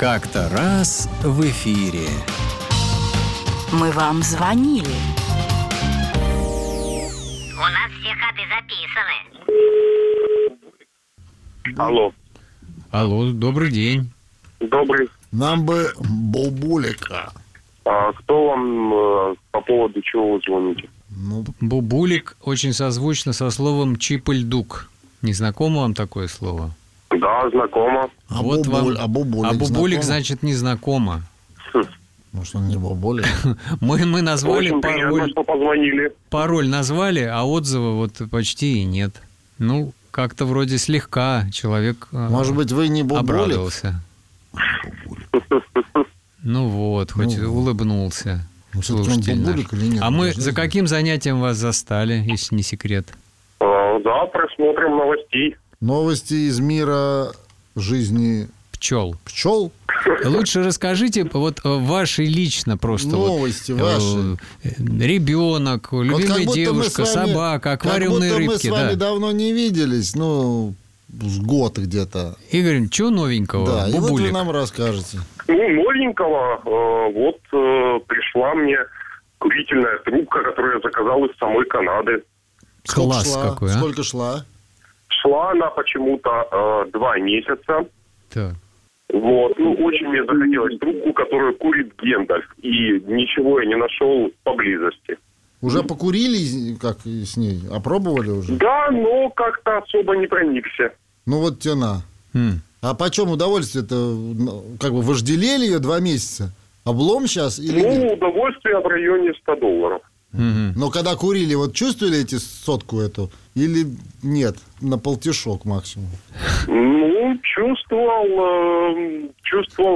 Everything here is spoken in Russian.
Как-то раз в эфире. Мы вам звонили. У нас все ходы записаны. Алло. Алло, добрый день. Добрый. Нам бы бабулика. А кто вам по поводу чего вы звоните? Бубулик очень созвучно со словом чипыльдук. Не знакомо вам такое слово? Да, знакомо. А вот бубулик, вам... а бубулик А бубулик, знакомо? значит, не знакомо. Может, он не бабулик? Мы назвали Очень приятно, пароль. что позвонили. Пароль назвали, а отзыва вот почти и нет. Ну, как-то вроде слегка человек Может быть, вы не бабулик? обрадовался. Ну вот, хоть улыбнулся. Все-таки он слушатель наш. бабулик или нет? А мы Даже не за знаю. каким занятием вас застали, если не секрет? Да, просмотрим новостей. Новости из мира жизни Пчел. пчел. Лучше расскажите вот ваши лично просто. Новости вот, ваши. Ребенок, Вот любимая как будто девушка, мы с вами- собака, аквариумные как будто рыбки. мы с вами Да. давно не виделись, ну, с год где-то. Игорь, что новенького? Да, и вот вы Бубулик. нам расскажете. Ну, новенького. Пришла мне курительная трубка, которую я заказал из самой Канады. Сколько Класс шла? какой, а? Сколько шла? Шла она почему-то 2 месяца. Так. Вот. Ну, очень мне захотелось трубку, которую курит Гендальф. И ничего я не нашел поблизости. Уже покурили, как с ней? Опробовали уже? Да, но как-то особо не проникся. Ну вот тена. А почем удовольствие-то? Ну, как бы вожделели ее 2 месяца? Облом сейчас или нет? Ну, удовольствие в районе $100. Мгм. Но когда курили, вот чувствовали эти сотку эту? Или нет? На полтишок максимум? Ну, чувствовал